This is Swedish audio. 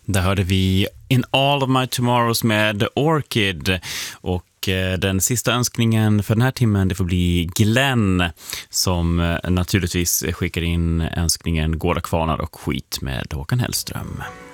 Där hörde vi In All of My Tomorrows med Orchid. Och den sista önskningen för den här timmen, det får bli Glenn, som naturligtvis skickar in önskningen Gårda kvarnar och skit med Håkan Hellström.